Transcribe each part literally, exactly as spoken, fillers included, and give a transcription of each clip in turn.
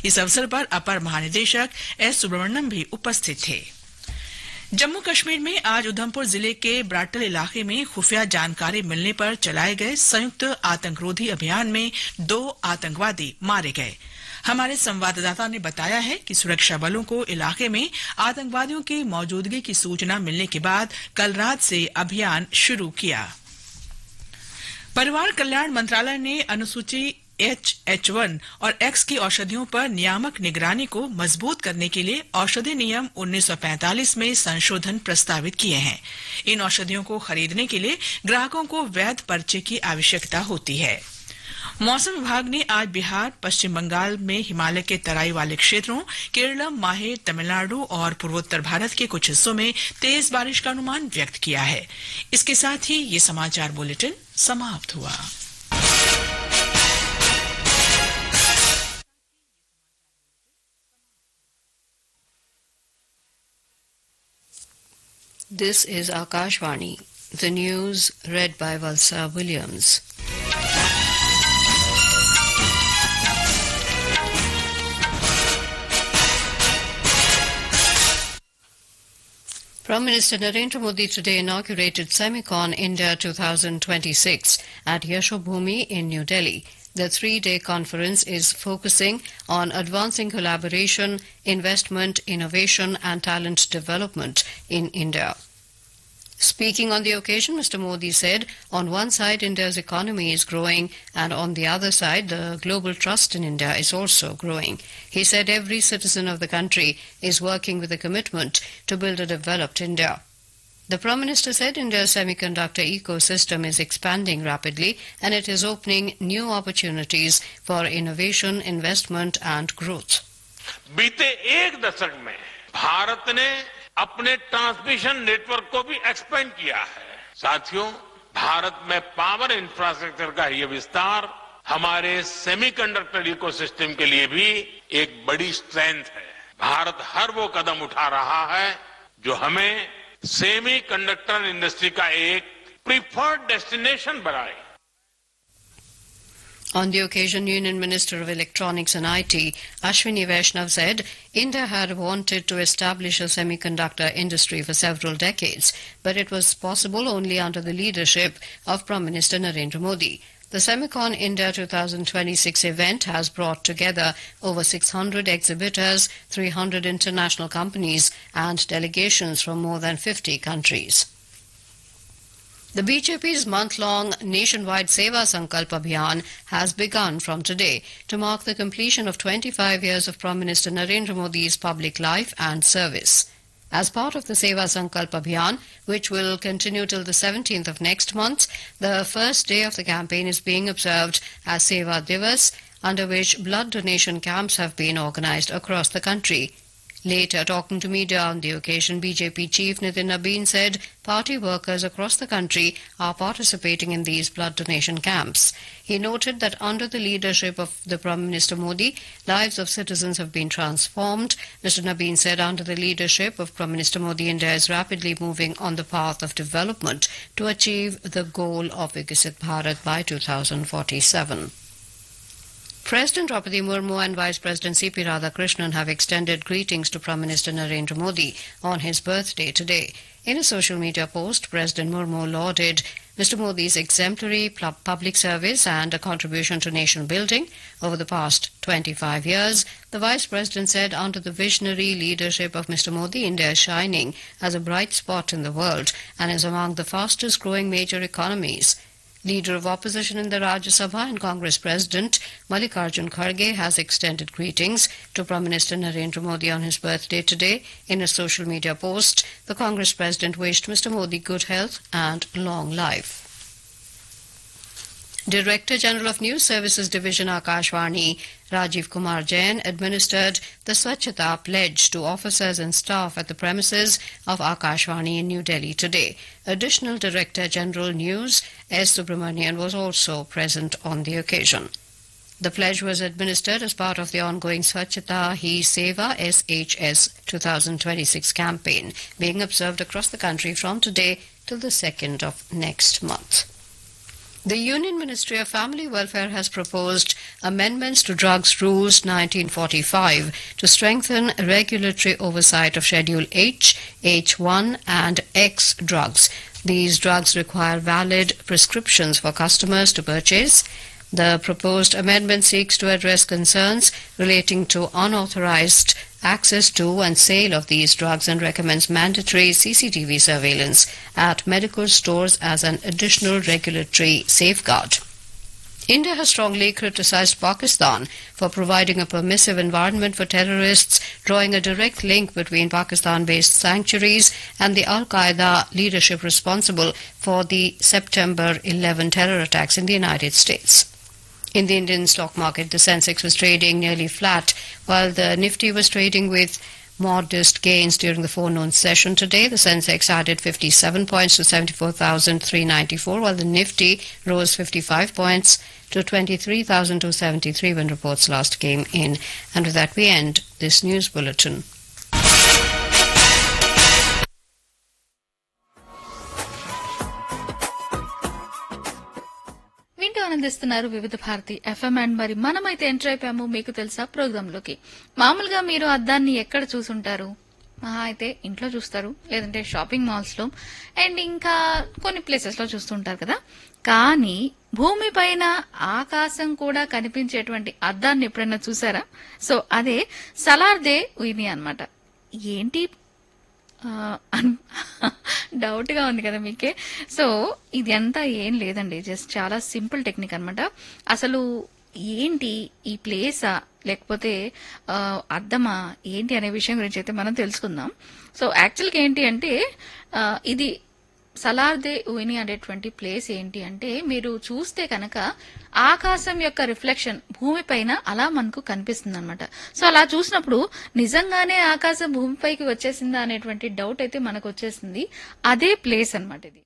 इस अवसर पर अपर महानिदेशक एस सुब्रमण्यम भी उपस्थित थे। जम्मू कश्मीर में आज उधमपुर जिले के ब्राटल इलाके में खुफिया जानकारी मिलने पर चलाए गए संयुक्त आतंकरोधी अभियान में दो आतंकवादी मारे गए। हमारे संवाददाता ने बताया है कि सुरक्षा बलों को इलाके में आतंकवादियों की मौजूदगी की सूचना मिलने के बाद कल रात से अभियान शुरू किया। परिवार कल्याण मंत्रालय ने अनुसूची एच एच वन और एक्स की औषधियों पर नियामक निगरानी को मजबूत करने के लिए औषधि नियम उन्नीस सौ पैंतालीस में संशोधन प्रस्तावित किए हैं। इन औषधियों को खरीदने के लिए ग्राहकों को वैध पर्चे की आवश्यकता होती है। मौसम विभाग ने आज बिहार, पश्चिम बंगाल में हिमालय के तराई वाले क्षेत्रों, केरलम, माहे, तमिलनाडु और पूर्वोत्तर भारत के कुछ हिस्सों में तेज बारिश का अनुमान व्यक्त किया है। इसके साथ ही ये समाचार बुलेटिन समाप्त हुआ। This is Akashvani. The news read by Valsa Williams. Prime Minister Narendra Modi today inaugurated Semicon India twenty twenty-six at Yashobhumi in New Delhi. The three-day conference is focusing on advancing collaboration, investment, innovation and talent development in India. Speaking on the occasion, Mister Modi said, on one side India's economy is growing and on the other side the global trust in India is also growing. He said every citizen of the country is working with a commitment to build a developed India. The Prime Minister said India's semiconductor ecosystem is expanding rapidly and it is opening new opportunities for innovation, investment and growth. बीते एक दशक में भारत ने अपने transmission network को भी expand किया है। साथियों, भारत में पावर इंफ्रास्ट्रक्चर का ये विस्तार हमारे सेमीकंडक्टर इकोसिस्टम के लिए भी एक बड़ी स्ट्रेंथ है। भारत हर वो कदम उठा रहा है जो हमें सेमीकंडक्टर इंडस्ट्री का एक प्रीफर्ड डेस्टिनेशन बनाए। On the occasion, Union Minister of Electronics and I T, Ashwini Vaishnav said, India had wanted to establish a semiconductor industry for several decades, but it was possible only under the leadership of Prime Minister Narendra Modi. The Semicon India twenty twenty-six event has brought together over six hundred exhibitors, three hundred international companies and delegations from more than fifty countries. The B J P's month-long nationwide Seva Sankalp Abhiyan has begun from today to mark the completion of twenty-five years of Prime Minister Narendra Modi's public life and service. As part of the Seva Sankalp Abhiyan, which will continue till the seventeenth of next month, the first day of the campaign is being observed as Seva Divas, under which blood donation camps have been organized across the country. Later, talking to media on the occasion, B J P chief Nitin Nabin said party workers across the country are participating in these blood donation camps. He noted that under the leadership of the Prime Minister Modi, lives of citizens have been transformed. Mister Nabin said under the leadership of Prime Minister Modi, India is rapidly moving on the path of development to achieve the goal of Viksit Bharat by two thousand forty-seven. President Draupadi Murmu and Vice President C P Radhakrishnan have extended greetings to Prime Minister Narendra Modi on his birthday today. In a social media post, President Murmu lauded Mister Modi's exemplary public service and a contribution to nation building over the past twenty-five years. The Vice President said under the visionary leadership of Mister Modi, India is shining as a bright spot in the world and is among the fastest growing major economies. Leader of opposition in the Rajya Sabha and Congress President Mallikarjun Kharge has extended greetings to Prime Minister Narendra Modi on his birthday today. In a social media post, the Congress President wished Mister Modi good health and long life. Director General of News Services Division Akashvani, Rajiv Kumar Jain, administered the Swachhata pledge to officers and staff at the premises of Akashvani in New Delhi today. Additional Director General News S. Subramanian was also present on the occasion. The pledge was administered as part of the ongoing Swachhata Hi Seva S H S twenty twenty-six campaign, being observed across the country from today till the second of next month. The Union Ministry of Family Welfare has proposed amendments to Drugs Rules nineteen forty-five to strengthen regulatory oversight of Schedule H, H one and X drugs. These drugs require valid prescriptions for customers to purchase. The proposed amendment seeks to address concerns relating to unauthorized access to and sale of these drugs and recommends mandatory C C T V surveillance at medical stores as an additional regulatory safeguard. India has strongly criticized Pakistan for providing a permissive environment for terrorists, drawing a direct link between Pakistan-based sanctuaries and the Al-Qaeda leadership responsible for the September eleventh terror attacks in the United States. In the Indian stock market, the Sensex was trading nearly flat, while the Nifty was trading with modest gains during the forenoon session today. The Sensex added fifty-seven points to seventy-four thousand three hundred ninety-four, while the Nifty rose fifty-five points to twenty-three thousand two hundred seventy-three when reports last came in. And with that, we end this news bulletin. వింటూ ఆనందిస్తున్నారు వివిధ Bharati FM. And మరి మనమైతే enter అయిపోయాము మీకు తెలుసా programme లోకి. మామూలుగా మీరు అద్దాన్ని ఎక్కడ చూసుంటారు? మహా అయితే ఇంట్లో చూస్తారు, లేదంటే షాపింగ్ మాల్స్ లో, అండ్ ఇంకా కొన్ని ప్లేసెస్ లో చూస్తుంటారు కదా. కానీ భూమి పైన ఆకాశం కూడా కనిపించేటువంటి అద్దాన్ని ఎప్పుడైనా చూసారా? సో అదే సలార్ దే ఉయిని అన్నమాట. ఏంటి డౌట్ గా ఉంది కదా మీకే. సో ఇది అంతా ఏం లేదండి, జస్ట్ చాలా సింపుల్ టెక్నిక్ అన్నమాట. అసలు ఏంటి ఈ ప్లేసా లేకపోతే అద్దమా ఏంటి అనే విషయం గురించి అయితే మనం తెలుసుకుందాం. సో యాక్చువల్గా ఏంటి అంటే ఇది సలార్ దే ఉయిని అనేటువంటి ప్లేస్ ఏంటి అంటే, మీరు చూస్తే కనుక ఆకాశం యొక్క రిఫ్లెక్షన్ భూమి పైన అలా మనకు కనిపిస్తుంది అనమాట. సో అలా చూసినప్పుడు నిజంగానే ఆకాశం భూమిపైకి వచ్చేసిందా అనేటువంటి డౌట్ అయితే మనకు వచ్చేసింది. అదే ప్లేస్ అనమాట ఇది.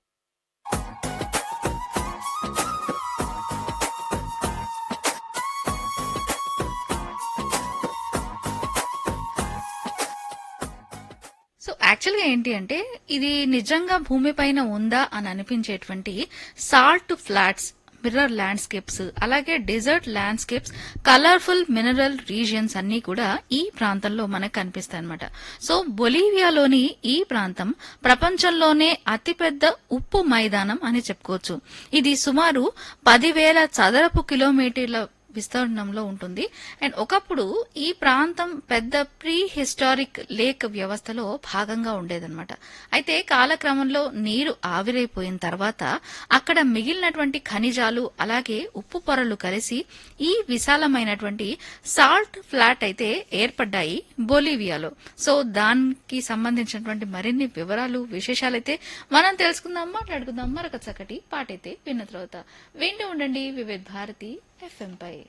సో యాక్చువల్గా ఏంటి అంటే ఇది నిజంగా భూమి పైన ఉందా అని అనిపించేటువంటి సాల్ట్ ఫ్లాట్స్, మిర్రర్ ల్యాండ్స్కేప్స్, అలాగే dessert landscapes, colourful mineral regions అన్ని కూడా ఈ ప్రాంతంలో మనకు కనిపిస్తాయి అనమాట. సో బొలీవియాలోని ఈ ప్రాంతం ప్రపంచంలోనే అతిపెద్ద ఉప్పు మైదానం అని చెప్పుకోవచ్చు. ఇది సుమారు పదివేల చదరపు కిలోమీటర్ల విస్తీర్ణంలో ఉంటుంది. అండ్ ఒకప్పుడు ఈ ప్రాంతం పెద్ద ప్రీ హిస్టారిక్ లేక్ వ్యవస్థలో భాగంగా ఉండేదన్నమాట. అయితే కాలక్రమంలో నీరు ఆవిరైపోయిన తర్వాత అక్కడ మిగిలినటువంటి ఖనిజాలు అలాగే ఉప్పు పొరలు కలిసి ఈ విశాలమైనటువంటి సాల్ట్ ఫ్లాట్ అయితే ఏర్పడ్డాయి బొలీవియాలో. సో దానికి సంబంధించినటువంటి మరిన్ని వివరాలు విశేషాలైతే మనం తెలుసుకుందాం, మాట్లాడుకుందాం మరొక చక్కటి పాటైతే విన్న తర్వాత. వింటూ ఉండండి వివిధ భారతి ఎఫ్ఎం పై.